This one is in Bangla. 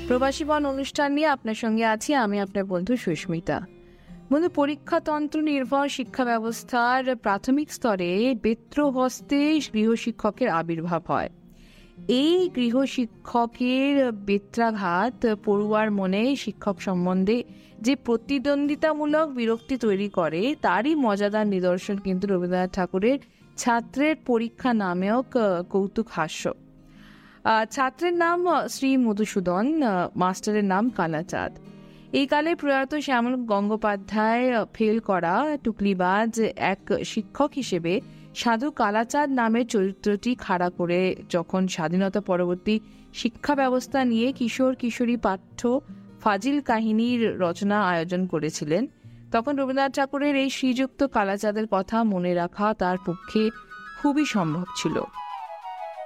প্রবাসী বন অনুষ্ঠান নিয়ে আপনার সঙ্গে আছি আমি, আপনার বন্ধু সুস্মিতা। বন্ধু, পরীক্ষাতন্ত্র নির্ভর শিক্ষা ব্যবস্থার প্রাথমিক স্তরে বেত্রহস্তে গৃহশিক্ষকের আবির্ভাব হয়। এই গৃহশিক্ষকের বেত্রাঘাত পড়ুয়ার মনে শিক্ষক সম্বন্ধে যে প্রতিদ্বন্দ্বিতামূলক বিরক্তি তৈরি করে, তারই মজাদার নিদর্শন কিন্তু রবীন্দ্রনাথ ঠাকুরের ছাত্রের পরীক্ষা নামক কৌতুক হাস্য। ছাত্রের নাম শ্রী মধুসূদন, মাস্টারের নাম কালাচাঁদ। এই কালে প্রয়াত শ্যামল গঙ্গোপাধ্যায় ফেল করা টুকলিবাজ এক শিক্ষক হিসেবে সাধু কালাচাঁদ নামের চরিত্রটি খাড়া করে যখন স্বাধীনতা পরবর্তী শিক্ষা ব্যবস্থা নিয়ে কিশোর কিশোরী পাঠ্য ফাজিল কাহিনীর রচনা আয়োজন করেছিলেন, তখন রবীন্দ্রনাথ ঠাকুরের এই শ্রীযুক্ত কালাচাঁদের কথা মনে রাখা তার পক্ষে খুবই সম্ভব ছিল।